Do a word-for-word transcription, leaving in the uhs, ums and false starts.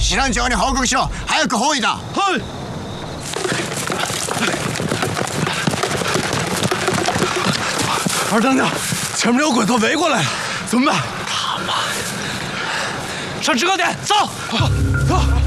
師団長に報告しろ。早く包囲だ。 嘿。二等奖，前面有鬼头围过来了，怎么办？他妈的！上制高点，走！走。